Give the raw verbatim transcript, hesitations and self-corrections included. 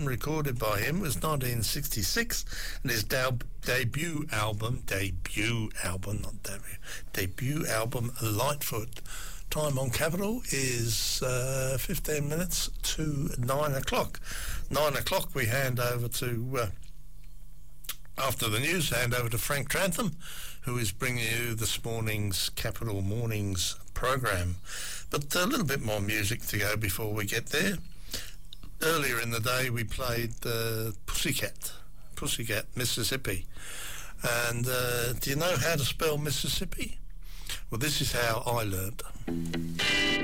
recorded by him was nineteen sixty-six, and his de- debut album, debut album, not debut, debut album, Lightfoot. Time on Capital is uh, fifteen minutes to nine o'clock. Nine o'clock we hand over to, uh, after the news, hand over to Frank Trantham, who is bringing you this morning's Capital Mornings program. But a little bit more music to go before we get there. Earlier in the day we played uh, Pussycat, Pussycat, Mississippi. And uh, do you know how to spell Mississippi? Well, this is how I learned.